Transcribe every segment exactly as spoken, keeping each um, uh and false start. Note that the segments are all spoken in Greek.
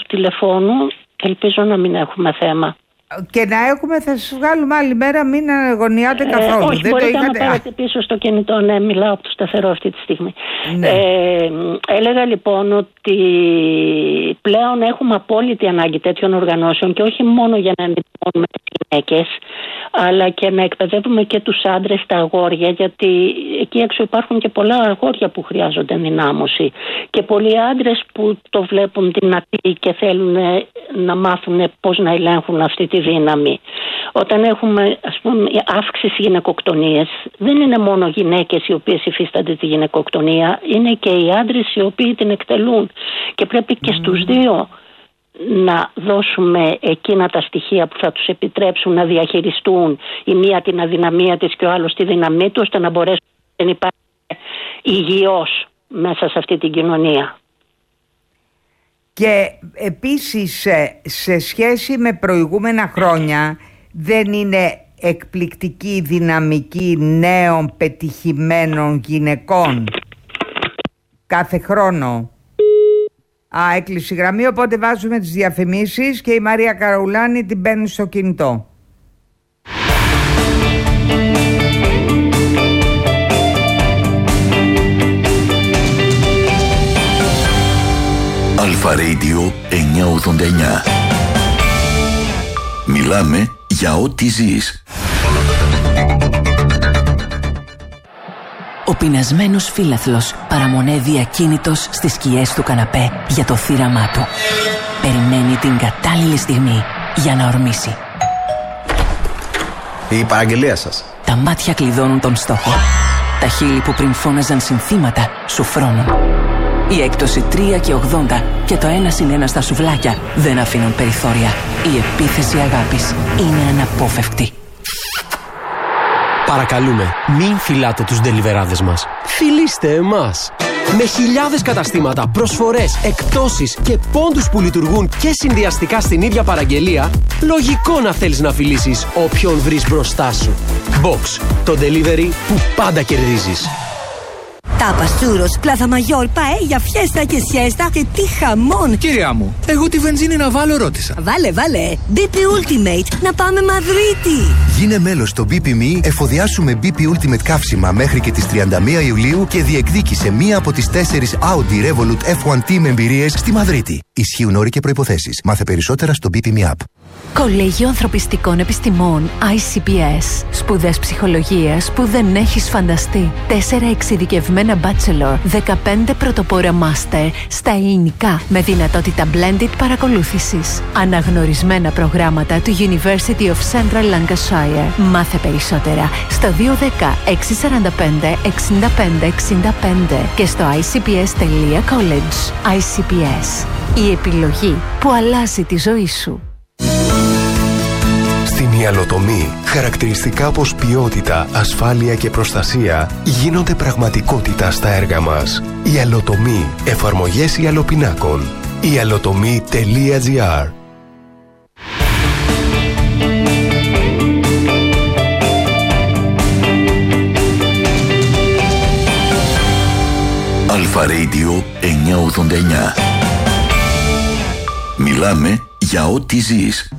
τηλεφώνου. Ελπίζω να μην έχουμε θέμα. Και να έχουμε, θα σας βγάλουμε άλλη μέρα, μην αγωνιάτε καθόλου. Ε, όχι, δεν μπορείτε το είχατε... να πάρετε πίσω στο κινητό. Ναι, μιλάω από το σταθερό αυτή τη στιγμή. Ναι. Ε, έλεγα λοιπόν ότι πλέον έχουμε απόλυτη ανάγκη τέτοιων οργανώσεων και όχι μόνο για να ενημερώνουμε τις γυναίκες, αλλά και να εκπαιδεύουμε και τους άντρες, τα αγόρια, γιατί εκεί έξω υπάρχουν και πολλά αγόρια που χρειάζονται ενδυνάμωση και πολλοί άντρες που το βλέπουν δυνατοί και θέλουν να μάθουν πώς να ελέγχουν αυτή τη δύναμη. Όταν έχουμε, ας πούμε, αύξηση γυναικοκτονίες, δεν είναι μόνο γυναίκες οι οποίες υφίστανται τη γυναικοκτονία, είναι και οι άντρες οι οποίοι την εκτελούν και πρέπει και mm. στους δύο να δώσουμε εκείνα τα στοιχεία που θα τους επιτρέψουν να διαχειριστούν η μία την αδυναμία της και ο άλλος τη δύναμή του, ώστε να μπορέσουν να υπάρχει υγιώς μέσα σε αυτή την κοινωνία. Και επίσης σε σχέση με προηγούμενα χρόνια δεν είναι εκπληκτική η δυναμική νέων πετυχημένων γυναικών κάθε χρόνο? Α, έκλεισε η γραμμή, οπότε βάζουμε τις διαφημίσεις και η Μαρία Καραουλάνη την παίρνει στο κινητό. Αλφα Radio εννιακόσια ογδόντα εννιά. Μιλάμε για ό,τι ζεις. Ο πεινασμένος φύλαθλος παραμονεύει ακίνητος στις σκιές του καναπέ για το θύραμά του. Περιμένει την κατάλληλη στιγμή για να ορμήσει. Η παραγγελία σας. Τα μάτια κλειδώνουν τον στόχο. Τα χείλη που πριν φώναζαν συνθήματα σου φρώνουν. Η έκπτωση τρία και ογδόντα και το ένα συν ένα στα σουβλάκια δεν αφήνουν περιθώρια. Η επίθεση αγάπης είναι αναπόφευκτη. Παρακαλούμε, μην φυλάτε τους ντελιβεράδες μας. Φιλήστε εμάς. Με χιλιάδες καταστήματα, προσφορές, εκπτώσεις και πόντους που λειτουργούν και συνδυαστικά στην ίδια παραγγελία, λογικό να θέλεις να φιλήσεις όποιον βρεις μπροστά σου. Box, το delivery που πάντα κερδίζεις. Τάπας, τσούρος, πλάθα μαγιόρ, παέλια, φιέστα και σιέστα και τι χαμόν! Κυρία μου, εγώ τη βενζίνη να βάλω ρώτησα. Βάλε, βάλε! μπι πι Ultimate, να πάμε Μαδρίτη! Γίνε μέλος στο μπι πι εμ ι, εφοδιάσου με μπι πι Ultimate καύσιμα μέχρι και τις τριάντα μία Ιουλίου και διεκδίκησε μία από τις τέσσερις Audi Revolut εφ ουάν Team εμπειρίες στη Μαδρίτη. Ισχύουν όροι και προϋποθέσεις. Μάθε περισσότερα στο μπι πι εμ ι App. Κολέγιο Ανθρωπιστικών Επιστημών άι σι πι ες. Σπουδές ψυχολογίας που δεν έχεις φανταστεί. Τέσσερα εξειδικευμένα bachelor, δεκαπέντε πρωτοπόρα master στα ελληνικά με δυνατότητα blended παρακολούθησης. Αναγνωρισμένα προγράμματα του University of Central Lancashire. Μάθε περισσότερα στο δύο ένα μηδέν έξι τέσσερα πέντε εξήντα πέντε εξήντα πέντε και στο άι σι πι ες τελεία college. άι σι πι ες. Η επιλογή που αλλάζει τη ζωή σου. Στην ιαλοτομή, χαρακτηριστικά όπως ποιότητα, ασφάλεια και προστασία γίνονται πραγματικότητα στα έργα μας. Ιαλοτομή, εφαρμογές ιαλοπινάκων. ιαλοτομή τελεία τζι άρ. Αλφα Radio εννιακόσια ογδόντα εννιά. Μιλάμε για ό,τι ζεις.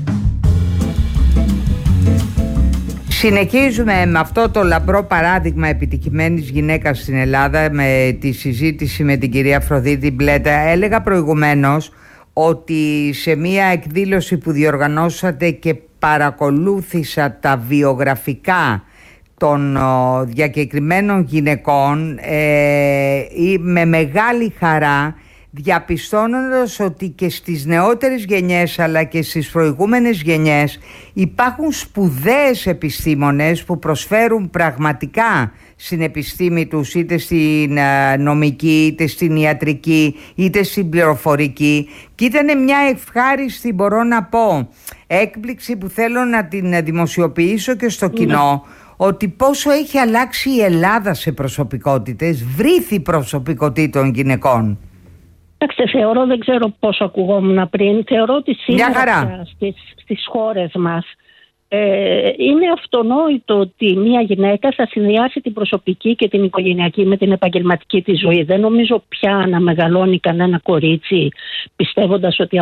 Συνεχίζουμε με αυτό το λαμπρό παράδειγμα επιτυχημένης γυναίκας στην Ελλάδα με τη συζήτηση με την κυρία Αφροδίτη Μπλέτα. Έλεγα προηγουμένως ότι σε μία εκδήλωση που διοργανώσατε και παρακολούθησα τα βιογραφικά των ο, διακεκριμένων γυναικών ε, με μεγάλη χαρά, διαπιστώνοντας ότι και στις νεότερες γενιές αλλά και στις προηγούμενες γενιές υπάρχουν σπουδαίες επιστήμονες που προσφέρουν πραγματικά στην επιστήμη τους, είτε στην νομική, είτε στην ιατρική, είτε στην πληροφορική, και ήταν μια ευχάριστη, μπορώ να πω, έκπληξη που θέλω να την δημοσιοποιήσω και στο κοινό, ότι πόσο έχει αλλάξει η Ελλάδα σε προσωπικότητες, βρήθη προσωπικότητων γυναικών. Εντάξει, θεωρώ, δεν ξέρω πώς ακουγόμουν πριν, θεωρώ ότι σήμερα στις, στις χώρες μας ε, είναι αυτονόητο ότι μια γυναίκα θα συνδυάσει την προσωπική και την οικογενειακή με την επαγγελματική της ζωή. Δεν νομίζω πια να μεγαλώνει κανένα κορίτσι πιστεύοντας ότι